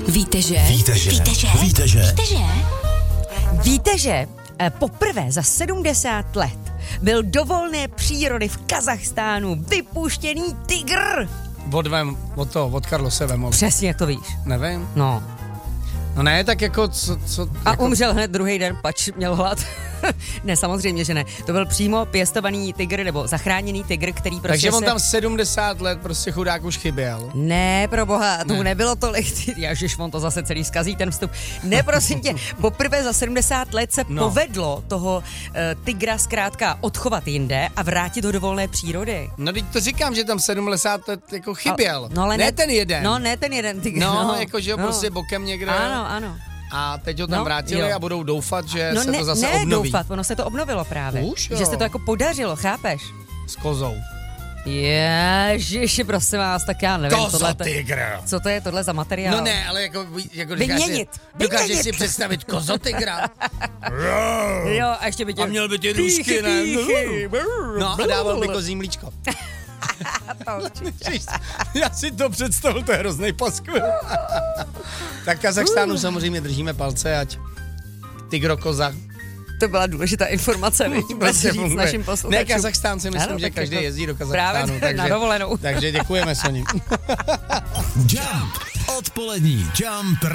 Víte, že? Víte, že poprvé za 70 let byl do volné přírody v Kazachstánu vypuštěný tygr? Od Karlose Vemovi. Přesně, jak to víš. Nevím. No. No ne, tak jako co A jako... umřel hned druhý den, pač měl hlad. Ne, samozřejmě, že ne. To byl přímo pěstovaný tygr, nebo zachráněný tygr, který prostě Takže on tam 70 let prostě chudák už chyběl. Ne, pro boha, tomu nebylo tolik. Ježiš, on to zase celý zkazí, ten vstup. Ne, prosím tě, poprvé za 70 let se povedlo toho tygra zkrátka odchovat jinde a vrátit ho do volné přírody. No teď to říkám, že tam 70 let jako chyběl. No, ale ne ten jeden. No, ne ten jeden tygr. No, jakože ho prostě bokem někde. Ano. A teď ho tam vrátili a budou doufat, že se to zase obnoví. obnoví. Doufat, ono se to obnovilo právě. Už jo. Že se to jako podařilo, chápeš? S kozou. Ježiši, prosím vás, tak já nevím. Kozotygr. Co to je tohle za materiál? No ne, ale jako vyměnit. Dokážeš si představit kozotygra? Jo, a ještě by tě... A měl by tě nůžky, ne? No a dával by kozí mlíčko. Já si to představil, to je hrozný paskvil. Tak Kazachstánu samozřejmě držíme palce, ať tygro-koza. To byla důležitá informace, Prostě říct našim posluchačům. Ne, Kazachstán si myslím, že každý jezdí do Kazachstánu. Právě na dovolenou. Takže děkujeme, Soni. Jump. Odpolední Jump